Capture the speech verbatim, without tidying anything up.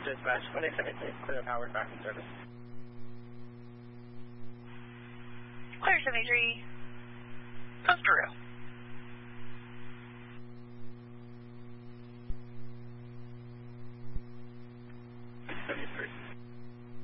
Dispatch, twenty-seven, clear power tracking service. Clear seventy-three.